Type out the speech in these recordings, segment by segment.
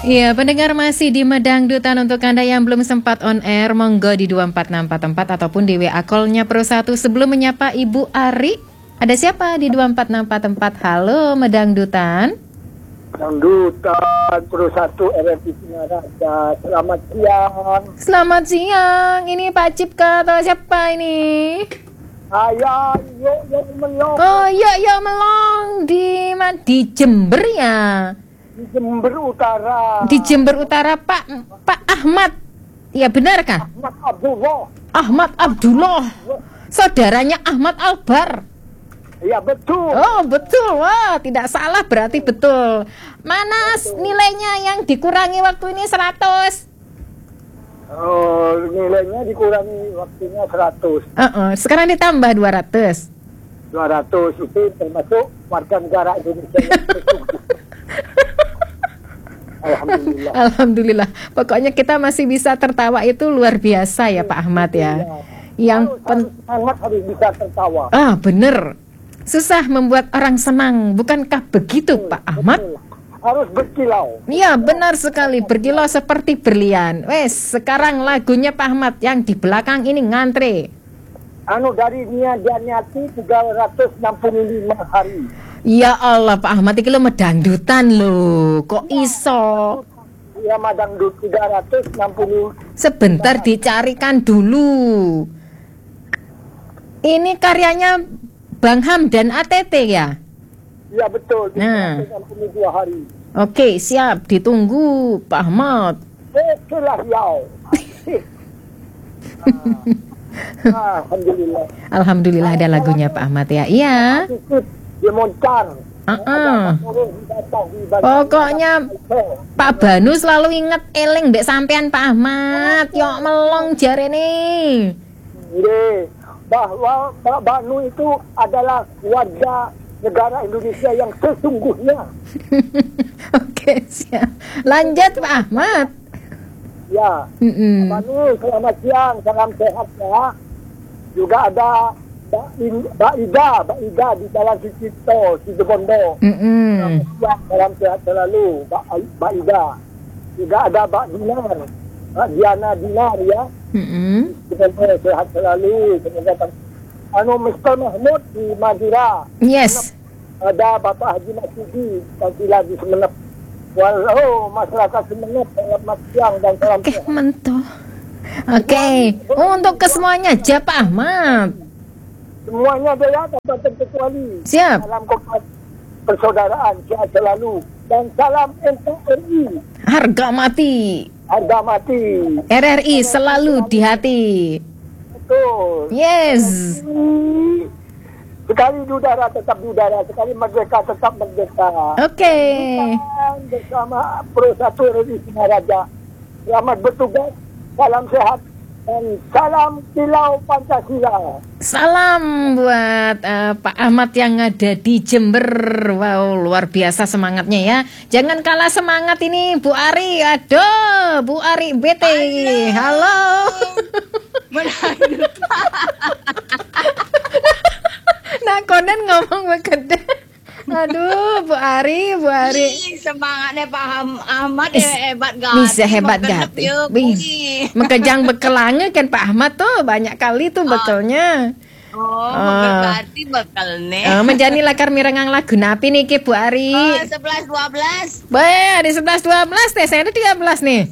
Iya, pendengar masih di Medangdutan. Untuk Anda yang belum sempat on air, monggo di 24644 ataupun di WA call-nya Pro 1. Sebelum menyapa Ibu Ari, ada siapa di 24644? Halo Medangdutan. Medangdutan Pro 1 RRI Singaraja. Selamat siang. Selamat siang. Ini Pak Cipka atau siapa ini? Ayah, yuk melong. Oh iya melong di Jember ya. Di Jember Utara. Di Jember Utara, Pak Ahmad. Ya benar kah? Ahmad Abdullah. Ahmad Abdullah. Saudaranya Ahmad Albar. Ya betul. Oh betul, wah tidak salah berarti betul. Mana nilainya yang dikurangi waktu ini 100? Oh, nilainya dikurangi waktunya 100. Sekarang ditambah 200. 200 itu termasuk warga negara Indonesia yang bersungguh. Alhamdulillah. Alhamdulillah. Pokoknya kita masih bisa tertawa, itu luar biasa ya Pak Ahmad ya. Yang sangat harus bisa tertawa. Ah bener. Susah membuat orang senang, bukankah begitu Pak Ahmad? Harus berkilau. Iya benar sekali, berkilau seperti berlian. Wes, sekarang lagunya Pak Ahmad yang di belakang ini ngantre. Dari Nia Daniati 365 hari. Ya Allah Pak Ahmad, ini lo medangdutan lo. Kok iso? Ya madangdut 360. Sebentar dicarikan dulu. Ini karyanya Bang Hamdan ATT ya? Ya betul. Nah. 362 hari. Oke, siap. Ditunggu Pak Ahmad. Oke lah yau. Alhamdulillah. Alhamdulillah ada lagunya Pak Ahmad ya. Iya. Demoncar. Pokoknya Pak Banu selalu inget eling mbek sampean Pak Ahmad. Yok melong jarene. Bahwa Pak Banu itu adalah warga negara Indonesia yang sesungguhnya. Oke, siap. Lanjut Pak Ahmad. Ya. Pak Banu, selamat siang, salam sehat ya. Juga ada Mbak Ida di Jalan Sucipto, Situbondo. Selamat siang, salam sehat selalu, Mbak Ida. Juga ada Mbak Dinar, Mbak Diana Dinar ya. Semoga sehat selalu. Semoga Mr. Mahmud di Madura. Yes. Ada Bapak Haji Masudi Kansila di Semenep. Walau masyarakat Semenep, selamat siang dan salam sehat. Mentoh. Oke. Untuk kesemuanya aja Pak Ahmad. Semuanya ada ya, tanpa terkecuali. Siap. Salam persaudaraan, sehat selalu. Dan salam NKRI. Harga mati. Harga mati. RRI selalu di hati. Betul. Yes. Sekali di udara tetap di udara, sekali merdeka tetap merdeka. Oke. Bersama Pro 1 RRI Singaraja. Selamat bertugas, salam sehat, dan salam kilau Pancasila. Salam buat Pak Ahmad yang ada di Jember. Wow, luar biasa semangatnya ya. Jangan kalah semangat ini Bu Ari. Aduh, Bu Ari BT. Halo. Nah, konen ngomong begitu. Aduh, Bu Ari. Semangatnya Pak Ahmad hebat gati. Bisa hebat gati. Mengejang bekelanya kan Pak Ahmad tuh banyak kali tuh bekelnya. Berarti bekelnya. Menjani lakar mirengang lagu napi nih ke Bu Ari. 11-12. Ada 11-12 teh, saya ada 13 nih.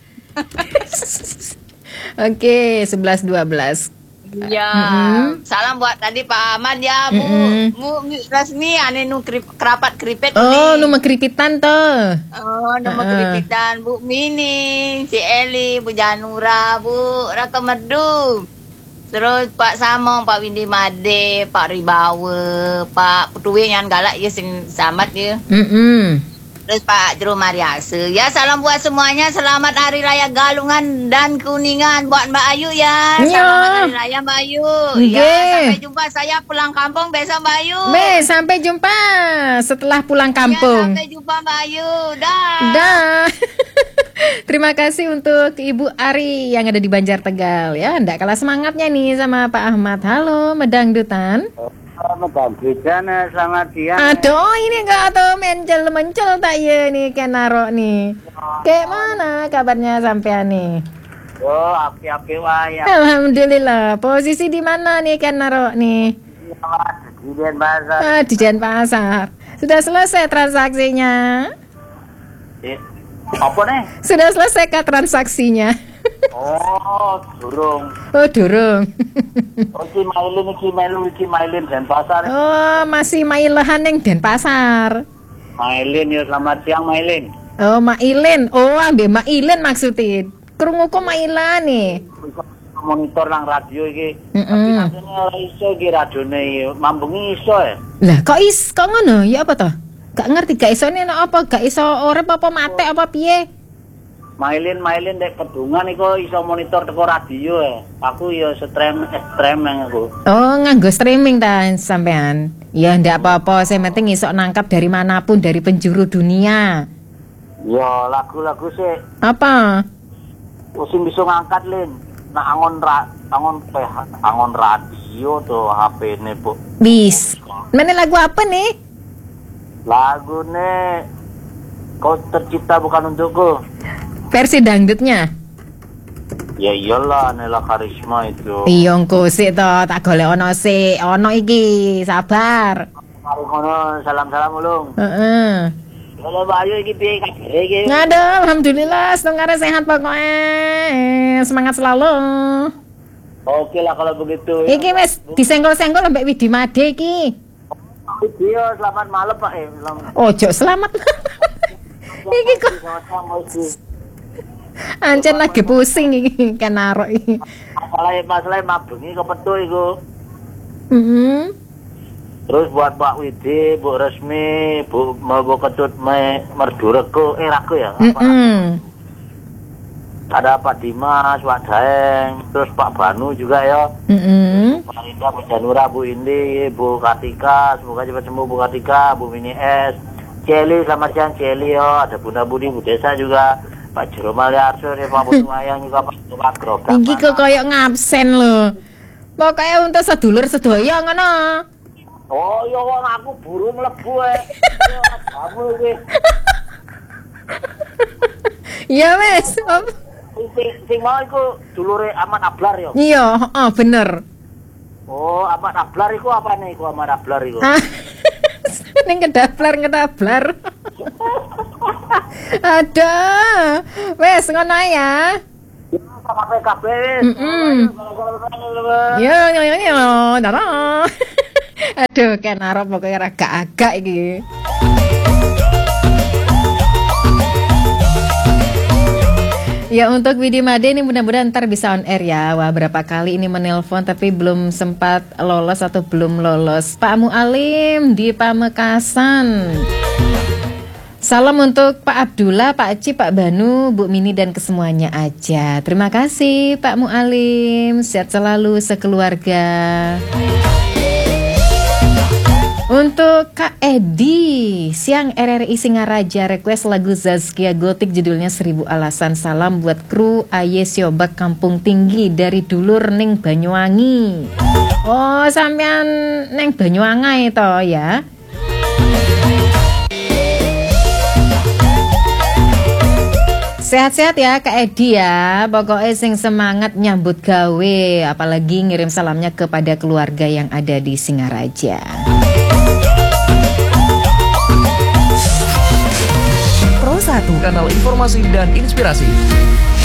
Oke, 11-12. Ya, salam buat tadi Pak Ahmad ya, Bu resmi ane nu kerapat keripet. Oh, nu mekripitan tuh. Oh, nu mekripitan Bu Mini, si Eli, Bu Janura, Bu Raka Merdu. Terus Pak Samong, Pak Windy Made, Pak Ribawe, Pak Putuwe yang galak ya sing samat ya. Terus Pak Jero Mariase. Ya, salam buat semuanya. Selamat Hari Raya Galungan dan Kuningan buat Mbak Ayu ya. Selamat Hari Raya Mbak Ayu. Ya, sampai jumpa. Saya pulang kampung besok Mbak Ayu. Sampai jumpa setelah pulang kampung. Ya, sampai jumpa Mbak Ayu. Dah. Terima kasih untuk Ibu Ari yang ada di Banjar Tegal ya. Nggak kalah semangatnya nih sama Pak Ahmad. Halo, Medangdutan. Selamat siang. Aduh, ini enggak atau mencel tak ya nih Kenaro nih. Kayak mana kabarnya sampean nih? Oh, api-api wae. Alhamdulillah. Posisi di mana nih Kenaro nih? Di Denpasar. Di Denpasar. Sudah selesai transaksinya? Apa nih? Sudah selesai kah transaksinya? Oh, durung. Oh, durung. Iki mailin Denpasar. Oh, masih mailehan yang Denpasar. Mailin ya, selamat siang Mailin. Oh, Mailin. Oh, ambil Mailin maksudnya. Krungu kok Mailan nih. Monitor nang radio iki. Tapi rasane ora iso iki radione mambengi iso ya. Lah, kok ngono? Ya apa toh? Gak ngerti gak isone apa? Gak iso urip apa mate apa piye? Mailin dek pedungan iku iso monitor teko radio ya. Aku ya streaming aku. Oh, nganggo streaming ta sampean. Ya ndak apa-apa, saya penting iso nangkap dari manapun dari penjuru dunia. Ya lagu-lagu sih. Apa? Sing bisa ngangkat Lin. Nah angon radio tuh HP-ne, Bu. Bis. Mana lagu apa nih? Lagune Kau Tercipta Bukan Untukku. Versi dangdutnya. Ya iyalah Nela Karisma itu. Iya engko sik to, tak golek ono sik. Ono iki, sabar. Mari ngono, salam-salam ulung. Heeh. Kalau Bayu iki piye kabare iki? Ngaduh, alhamdulillah, setengah sehat pokoknya. Semangat selalu. Oke lah kalau begitu. Iki wis disenggol-senggol ambek Widi Made iki. Video selamat malam Pak. Ojo selamat. Iki kok ancen lagi pusing iki Kenaro iki. Masalah mabengi kepetu iku. Terus buat Pak Widi, Bu Resmi, Bu Ketut Merdureko, Raku ya. Ada Pak Dimas, Pak Daeng, terus Pak Banu juga ya. Pak Linda, Bu Janura, Bu Indi, Bu Kartika, semoga cepat sembuh Bu Kartika, Bu Mini S, Celi, selamat siang Celi ya. Ada Bunda Budi, Bu Desa juga. Pak Jeromal Yarso, Pak Putu Ayang juga Pak Grobak. Iki kok koyo ngabsen lho. Pokoknya untuk sedulur sedoyo ngono. Oh iya wong aku buru mlebu kamu iki. Ya wes. Sing mau iku dulure Ahmad Ablar ya. Iya, heeh bener. Oh, Ahmad Ablar iku apane iku Ahmad Ablar iku? Ning ngedablar. Aduh. Wes ngono ya. Sama PKB. Yo. Dadah. Aduh, Kenaro pokoknya agak-agak iki. Ya untuk Widi Made ini mudah-mudahan ntar bisa on air ya. Wah berapa kali ini menelpon tapi belum sempat lolos atau belum lolos. Pak Mualim di Pamekasan. Salam untuk Pak Abdullah, Pak Ci, Pak Banu, Bu Mini dan kesemuanya aja. Terima kasih Pak Mualim. Sehat selalu sekeluarga. Untuk Kak Edi, siang RRI Singaraja request lagu Zaskia Gotik judulnya 1000 Alasan. Salam buat kru Aye Siobak Kampung Tinggi dari dulur ning Banyuwangi. Oh, sampean neng Banyuwangi itu ya. Sehat-sehat ya Kak Edi ya. Pokoknya sing semangat nyambut gawe, apalagi ngirim salamnya kepada keluarga yang ada di Singaraja. Pro 1, kanal informasi dan inspirasi.